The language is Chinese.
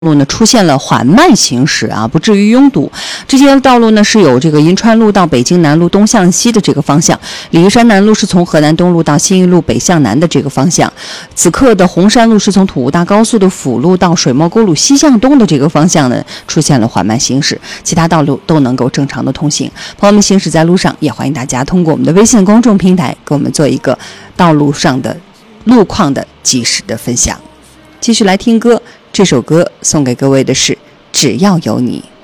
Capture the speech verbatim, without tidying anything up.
路呢出现了缓慢行驶啊，不至于拥堵。这些道路呢是有这个银川路到北京南路东向西的这个方向，鲤鱼山南路是从河南东路到新义路北向南的这个方向。此刻的红山路是从土务大高速的辅路到水墨沟路西向东的这个方向呢出现了缓慢行驶，其他道路都能够正常的通行。朋友们行驶在路上，也欢迎大家通过我们的微信公众平台给我们做一个道路上的路况的及时的分享。继续来听歌，这首歌送给各位的是只要有你。